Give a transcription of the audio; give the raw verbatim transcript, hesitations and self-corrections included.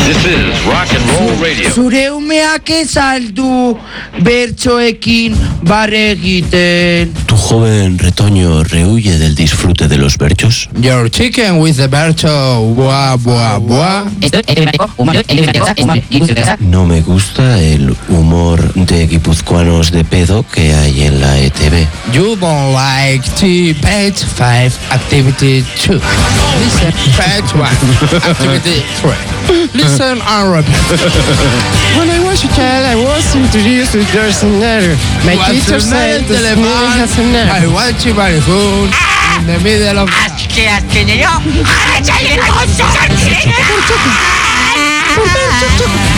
This is Rock and Roll Radio. Zureumeak saldu bertsoekin barregiten. ¿Tu joven retoño rehuye del disfrute de los berchos? Your chicken with the bercho, buah, buah, buah. No me gusta el humor de guipuzcoanos de pedo que hay en la E T V. You don't like to page five, activity two. Listen, page one, activity three. Listen and repeat. When I was a child, I was introduced to your scenario. My What's teacher the said name, the telephone? scenario has a nerve. I want you very soon in the middle of... Así así yo.